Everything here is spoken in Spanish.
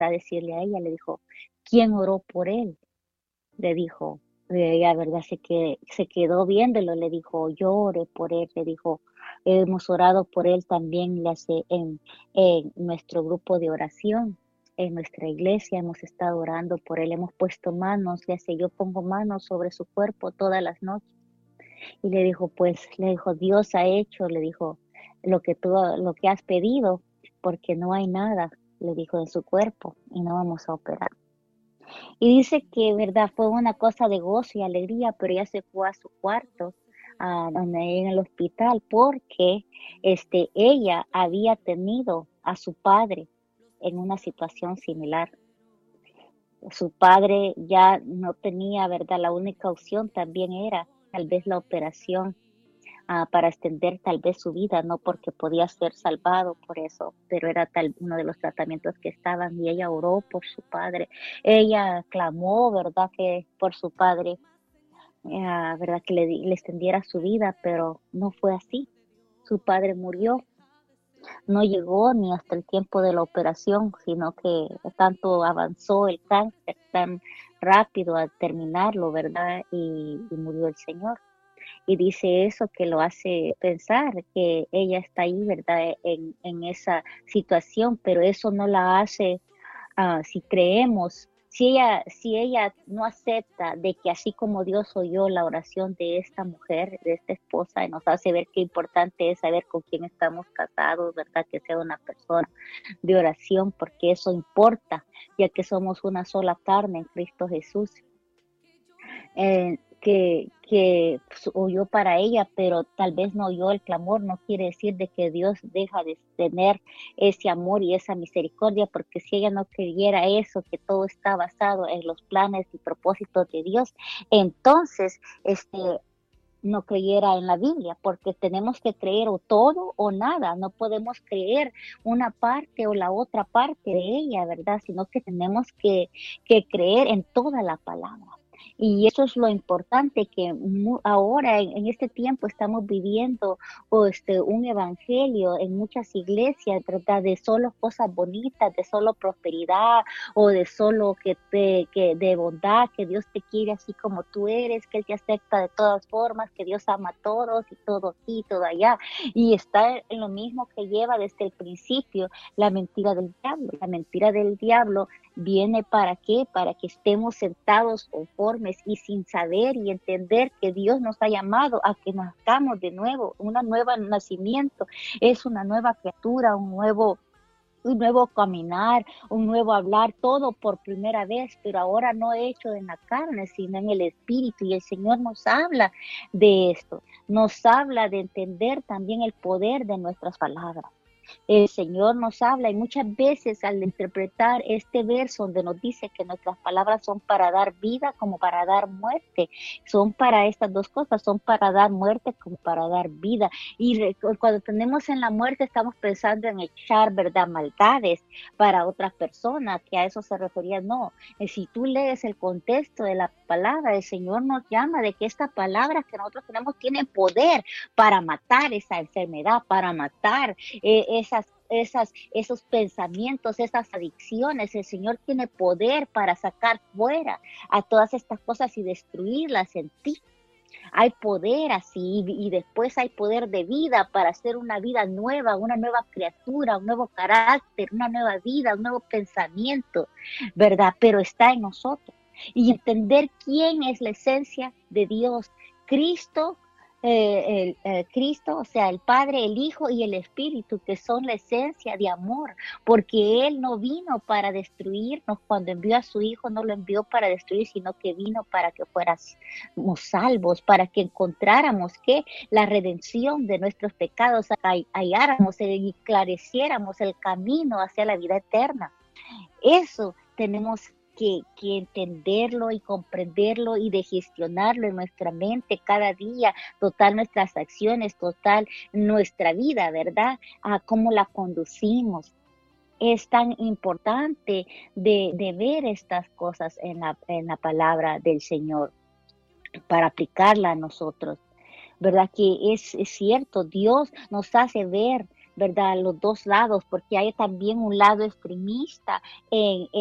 a decirle a ella, le dijo, ¿quién oró por él? Le dijo, ella, ¿verdad? Se quedó viéndolo, le dijo, yo oré por él, le dijo, hemos orado por él también, le hace en nuestro grupo de oración, en nuestra iglesia, hemos estado orando por él, hemos puesto manos, le hace, yo pongo manos sobre su cuerpo todas las noches. Y le dijo, pues, le dijo, Dios ha hecho, le dijo, lo que has pedido, porque no hay nada, le dijo, en su cuerpo, y no vamos a operar. Y dice que, verdad, fue una cosa de gozo y alegría, pero ella se fue a su cuarto, donde en el hospital, porque ella había tenido a su padre en una situación similar. Su padre ya no tenía, ¿verdad? La única opción también era tal vez la operación, para extender tal vez su vida, no porque podía ser salvado por eso, pero era uno de los tratamientos que estaban y ella oró por su padre. Ella clamó, ¿verdad? Que por su padre, ¿verdad? Que le extendiera su vida, pero no fue así. Su padre murió, no llegó ni hasta el tiempo de la operación, sino que tanto avanzó el cáncer tan rápido al terminarlo, ¿verdad? Y murió el Señor. Y dice eso que lo hace pensar que ella está ahí, ¿verdad? En esa situación, pero eso no la hace, si creemos, si ella no acepta de que así como Dios oyó la oración de esta mujer, de esta esposa, y nos hace ver qué importante es saber con quién estamos casados, ¿verdad? Que sea una persona de oración, porque eso importa, ya que somos una sola carne en Cristo Jesús. Que pues, oyó para ella, pero tal vez no oyó el clamor, no quiere decir de que Dios deja de tener ese amor y esa misericordia, porque si ella no creyera eso, que todo está basado en los planes y propósitos de Dios, entonces no creyera en la Biblia, porque tenemos que creer o todo o nada, no podemos creer una parte o la otra parte de ella, ¿verdad? Sino que tenemos que creer en toda la palabra. Y eso es lo importante que ahora en este tiempo estamos viviendo un evangelio en muchas iglesias, ¿verdad? De solo cosas bonitas, de solo prosperidad o de solo que de bondad, que Dios te quiere así como tú eres, que Él te acepta de todas formas, que Dios ama a todos y todo aquí y todo allá. Y está en lo mismo que lleva desde el principio la mentira del diablo. La mentira del diablo viene ¿para qué? Para que estemos sentados conformes y sin saber y entender que Dios nos ha llamado a que nazcamos de nuevo, un nuevo nacimiento, es una nueva criatura, un nuevo caminar, un nuevo hablar, todo por primera vez, pero ahora no hecho en la carne, sino en el Espíritu. Y el Señor nos habla de esto, nos habla de entender también el poder de nuestras palabras. El Señor nos habla y muchas veces al interpretar este verso donde nos dice que nuestras palabras son para dar vida como para dar muerte, son para estas dos cosas, son para dar muerte como para dar vida. Y cuando tenemos en la muerte estamos pensando en echar, ¿verdad?, maldades para otras personas, que a eso se refería. No, si tú lees el contexto de la palabra, el Señor nos llama de que estas palabras que nosotros tenemos tienen poder para matar esa enfermedad, para matar esos pensamientos, esas adicciones. El Señor tiene poder para sacar fuera a todas estas cosas y destruirlas en ti. Hay poder así y después hay poder de vida para hacer una vida nueva, una nueva criatura, un nuevo carácter, una nueva vida, un nuevo pensamiento, ¿verdad? Pero está en nosotros. Y entender quién es la esencia de Dios. Cristo, Cristo, o sea, el Padre, el Hijo y el Espíritu, que son la esencia de amor, porque Él no vino para destruirnos. Cuando envió a su Hijo, no lo envió para destruir, sino que vino para que fuéramos salvos, para que encontráramos que la redención de nuestros pecados, halláramos y esclareciéramos el camino hacia la vida eterna. Eso tenemos que entenderlo y comprenderlo y de gestionarlo en nuestra mente cada día, total nuestras acciones, total nuestra vida, ¿verdad? A cómo la conducimos. Es tan importante de ver estas cosas en la palabra del Señor para aplicarla a nosotros. ¿Verdad? Que es cierto, Dios nos hace ver ¿verdad? Los dos lados, porque hay también un lado extremista